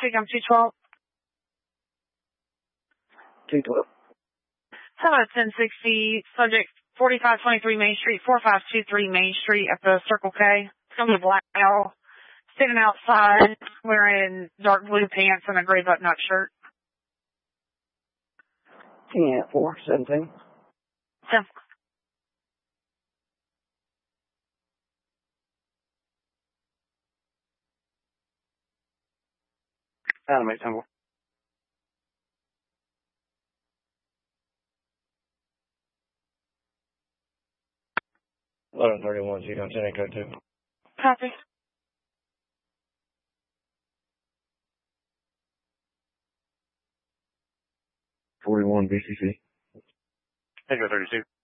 speak, I'm 212. 212. 1060, subject 4523 Main Street, 4523 Main Street at the Circle K. It's going to be a black male, sitting outside, wearing dark blue pants and a gray button-up shirt. 10-4-17. 10. Animate 10-4. 1131, you don't 10 code 2. Copy. .41 BCC. Echo 32.